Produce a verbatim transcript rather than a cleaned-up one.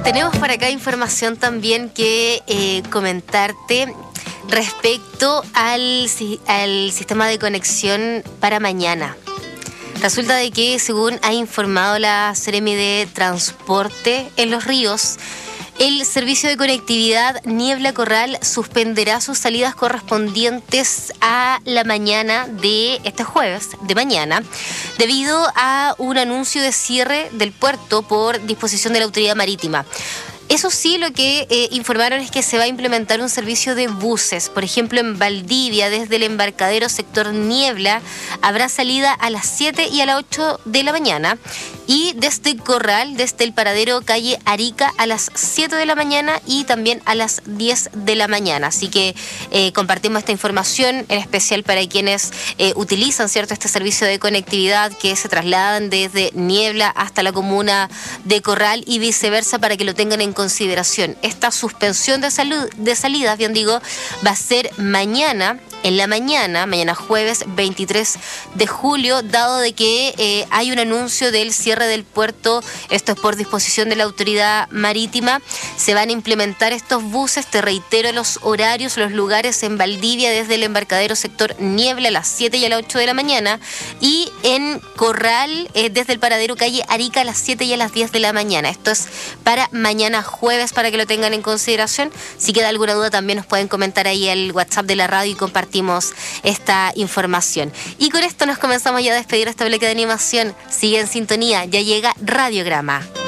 Tenemos por acá información también que eh, comentarte respecto al, al sistema de conexión para mañana. Resulta de que, según ha informado la Seremi de Transporte en Los Ríos, el servicio de conectividad Niebla Corral suspenderá sus salidas correspondientes a la mañana de este jueves, de mañana, debido a un anuncio de cierre del puerto por disposición de la autoridad marítima. Eso sí, lo que eh, informaron es que se va a implementar un servicio de buses. Por ejemplo, en Valdivia, desde el embarcadero sector Niebla, habrá salida a las siete y a las ocho de la mañana. Y desde Corral, desde el paradero calle Arica, a las siete de la mañana y también a las diez de la mañana. Así que eh, compartimos esta información, en especial para quienes eh, utilizan, ¿cierto?, este servicio de conectividad, que se trasladan desde Niebla hasta la comuna de Corral y viceversa, para que lo tengan en consideración. Esta suspensión de, salud, de salidas, bien digo, va a ser mañana, en la mañana, mañana jueves veintitrés de julio, dado de que eh, hay un anuncio del cierre del puerto. Esto es por disposición de la autoridad marítima. Se van a implementar estos buses, te reitero los horarios, los lugares: en Valdivia desde el embarcadero sector Niebla a las siete y a las ocho de la mañana, y en Corral eh, desde el paradero calle Arica a las siete y a las diez de la mañana. Esto es para mañana jueves, para que lo tengan en consideración. Si queda alguna duda, también nos pueden comentar ahí el WhatsApp de la radio y compartir esta información. Y con esto nos comenzamos ya a despedir esta bloque de animación. Sigue en sintonía, ya llega Radiograma.